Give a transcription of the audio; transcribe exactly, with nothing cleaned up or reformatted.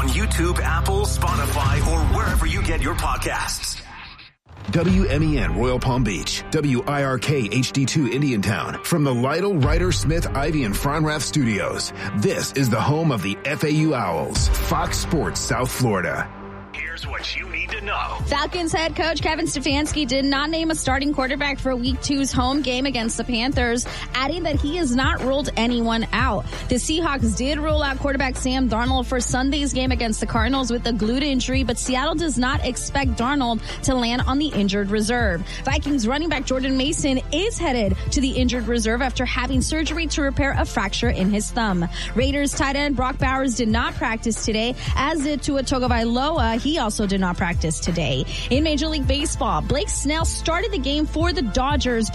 on YouTube, Apple, Spotify, or wherever you get your podcasts. W M E N Royal Palm Beach, W I R K H D two Indiantown, from the Lytle, Ryder, Smith, Ivy, and Fronrath studios. This is the home of the F A U Owls, Fox Sports South Florida. Here's what you need to know. Falcons head coach Kevin Stefanski did not name a starting quarterback for week two's home game against the Panthers, adding that he has not ruled anyone out. The Seahawks did rule out quarterback Sam Darnold for Sunday's game against the Cardinals with a glute injury, but Seattle does not expect Darnold to land on the injured reserve. Vikings running back Jordan Mason is headed to the injured reserve after having surgery to repair a fracture in his thumb. Raiders tight end Brock Bowers did not practice today, as did Tua Tagovailoa. He also did not practice today. In Major League Baseball, Blake Snell started the game for the Dodgers, but